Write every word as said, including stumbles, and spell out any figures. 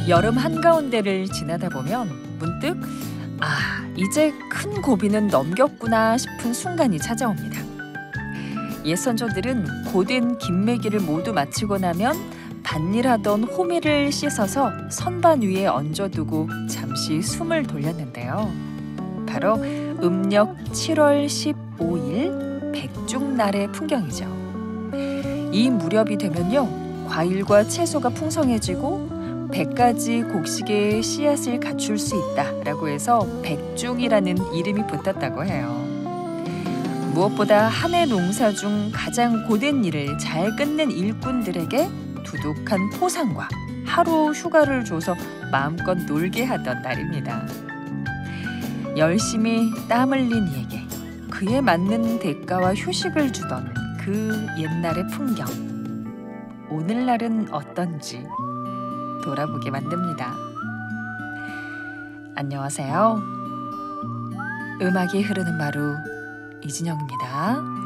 여름 한가운데를 지나다 보면 문득 아, 이제 큰 고비는 넘겼구나 싶은 순간이 찾아옵니다. 옛 선조들은 고된 김매기를 모두 마치고 나면 밭일하던 호미를 씻어서 선반 위에 얹어두고 잠시 숨을 돌렸는데요. 바로 음력 칠월 십오일 백중날의 풍경이죠. 이 무렵이 되면요, 과일과 채소가 풍성해지고 백가지 곡식의 씨앗을 갖출 수 있다라고 해서 백중이라는 이름이 붙었다고 해요. 무엇보다 한 해 농사 중 가장 고된 일을 잘 끝낸 일꾼들에게 두둑한 포상과 하루 휴가를 줘서 마음껏 놀게 하던 날입니다. 열심히 땀 흘린 이에게 그에 맞는 대가와 휴식을 주던 그 옛날의 풍경, 오늘날은 어떤지 돌아보게 만듭니다. 안녕하세요. 음악이 흐르는 마루 이진영입니다.